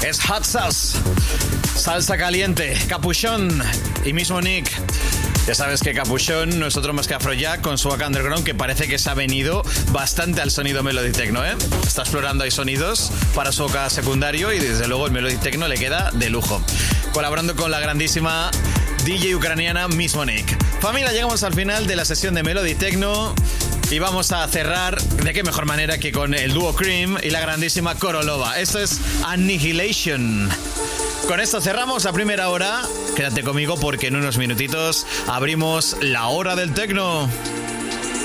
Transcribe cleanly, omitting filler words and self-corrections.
Es Hot Sauce, salsa caliente, Capuchón y mismo Nick. Ya sabes que Capuchón no es otro más que Afrojack con su Waka Underground, que parece que se ha venido bastante al sonido Melody Techno, ¿eh? Está explorando ahí sonidos para su Waka secundario y desde luego el Melody Techno le queda de lujo. Colaborando con la grandísima DJ ucraniana mismo Nick. Familia, llegamos al final de la sesión de Melody Techno y vamos a cerrar de qué mejor manera que con el dúo Cream y la grandísima Korolova. Esto es Annihilation. Con esto cerramos la primera hora. Quédate conmigo porque en unos minutitos abrimos la hora del techno.